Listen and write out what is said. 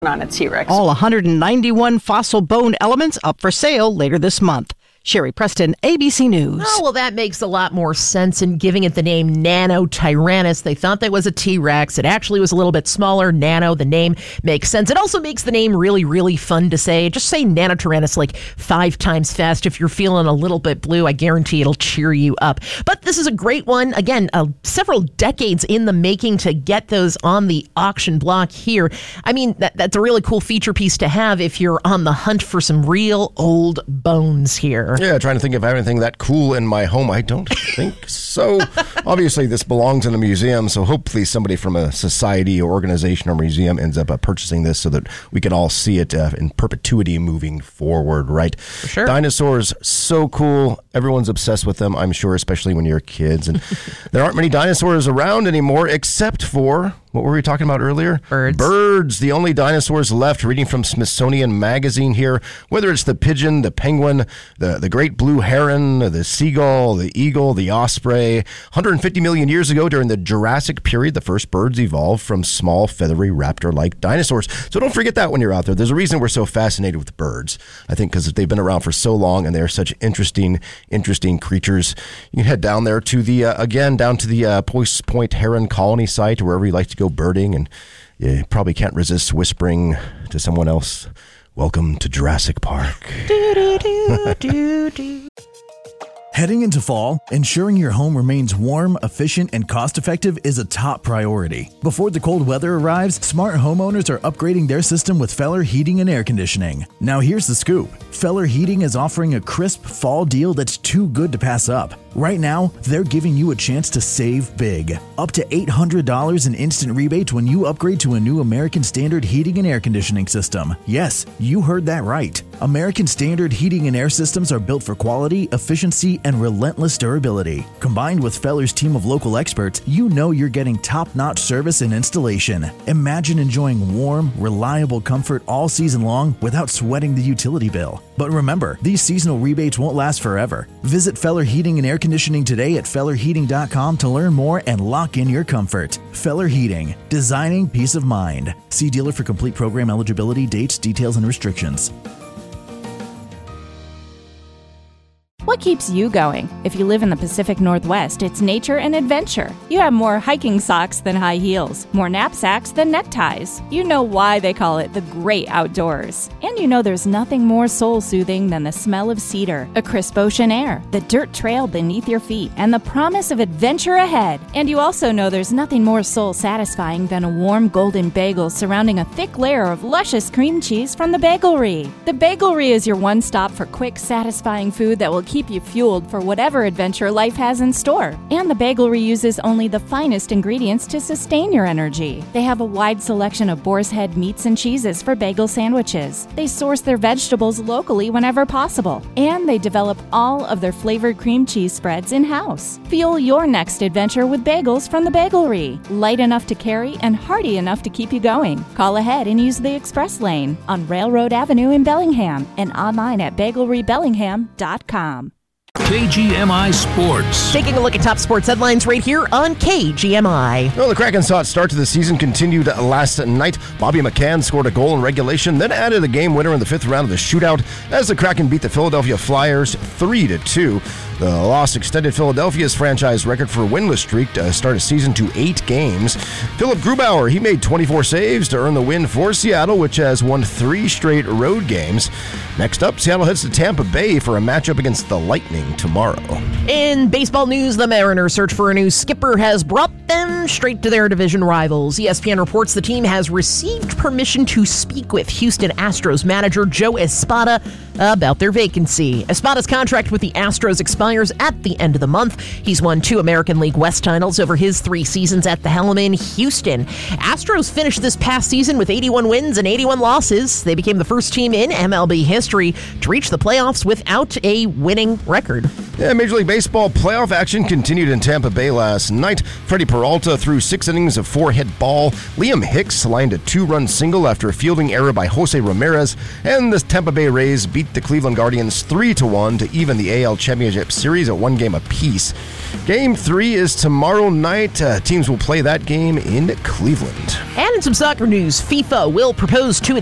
on a T-Rex. All 191 fossil bone elements up for sale later this month. Sherry Preston, ABC News. Oh, well, that makes a lot more sense in giving it the name Nanotyrannus. They thought that was a T-Rex. It actually was a little bit smaller. Nano, the name makes sense. It also makes the name really, really fun to say. Just say Nanotyrannus like 5 times fast. If you're feeling a little bit blue, I guarantee it'll cheer you up. But this is a great one. Again, several decades in the making to get those on the auction block here. I mean, that's a really cool feature piece to have if you're on the hunt for some real old bones here. Yeah, trying to think if I have anything that cool in my home. I don't think so. Obviously, this belongs in a museum, so hopefully somebody from a society or organization or museum ends up purchasing this so that we can all see it in perpetuity moving forward, right? For sure. Dinosaurs, so cool. Everyone's obsessed with them, I'm sure, especially when you're kids. And there aren't many dinosaurs around anymore except for... What were we talking about earlier? Birds. The only dinosaurs left, reading from Smithsonian Magazine here, whether it's the pigeon, the penguin, the great blue heron, the seagull, the eagle, the osprey. 150 million years ago during the Jurassic period, the first birds evolved from small, feathery, raptor-like dinosaurs. So don't forget that when you're out there. There's a reason we're so fascinated with birds. I think because they've been around for so long and they're such interesting creatures. You can head down there to the Poist Point Heron Colony site, wherever you like to go birding, and you probably can't resist whispering to someone else, "Welcome to Jurassic Park." Heading into fall, ensuring your home remains warm, efficient, and cost-effective is a top priority. Before the cold weather arrives, smart homeowners are upgrading their system with Feller Heating and Air Conditioning. Now here's the scoop. Feller Heating is offering a crisp fall deal that's too good to pass up. Right now, they're giving you a chance to save big. Up to $800 in instant rebates when you upgrade to a new American Standard heating and air conditioning system. Yes, you heard that right. American Standard heating and air systems are built for quality, efficiency, and relentless durability. Combined with Feller's team of local experts, you know you're getting top-notch service and installation. Imagine enjoying warm, reliable comfort all season long without sweating the utility bill. But remember, these seasonal rebates won't last forever. Visit Feller Heating and Air Conditioning today at FellerHeating.com to learn more and lock in your comfort. Feller Heating, designing peace of mind. See dealer for complete program eligibility, dates, details, and restrictions. What keeps you going? If you live in the Pacific Northwest, it's nature and adventure. You have more hiking socks than high heels, more knapsacks than neckties. You know why they call it the great outdoors. And you know there's nothing more soul-soothing than the smell of cedar, a crisp ocean air, the dirt trail beneath your feet, and the promise of adventure ahead. And you also know there's nothing more soul-satisfying than a warm golden bagel surrounding a thick layer of luscious cream cheese from the Bagelry. The Bagelry is your one-stop for quick, satisfying food that will keep you fueled for whatever adventure life has in store. And the Bagelry uses only the finest ingredients to sustain your energy. They have a wide selection of boar's head meats and cheeses for bagel sandwiches. They source their vegetables locally whenever possible. And they develop all of their flavored cream cheese spreads in-house. Fuel your next adventure with bagels from the Bagelry. Light enough to carry and hearty enough to keep you going. Call ahead and use the express lane on Railroad Avenue in Bellingham and online at BagelryBellingham.com. KGMI Sports. Taking a look at top sports headlines right here on KGMI. Well, the Kraken saw its start to the season continued last night. Bobby McCann scored a goal in regulation, then added a game winner in the 5th round of the shootout as the Kraken beat the Philadelphia Flyers 3-2. The loss extended Philadelphia's franchise record for winless streak to start a season to 8 games. Philip Grubauer, he made 24 saves to earn the win for Seattle, which has won 3 straight road games. Next up, Seattle heads to Tampa Bay for a matchup against the Lightning tomorrow. In baseball news, the Mariners' search for a new skipper has brought them straight to their division rivals. ESPN reports the team has received permission to speak with Houston Astros manager Joe Espada about their vacancy. Espada's contract with the Astros expires at the end of the month. He's won 2 American League West titles over his 3 seasons at the helm in Houston. Astros finished this past season with 81 wins and 81 losses. They became the first team in MLB history to reach the playoffs without a winning record. Yeah, Major League Baseball playoff action continued in Tampa Bay last night. Freddie Peralta threw 6 innings of 4-hit ball. Liam Hicks lined a 2-run single after a fielding error by Jose Ramirez. And the Tampa Bay Rays beat the Cleveland Guardians 3-1 to even the AL Championship Series at 1 game apiece. Game 3 is tomorrow night. Teams will play that game in Cleveland. And in some soccer news, FIFA will propose to its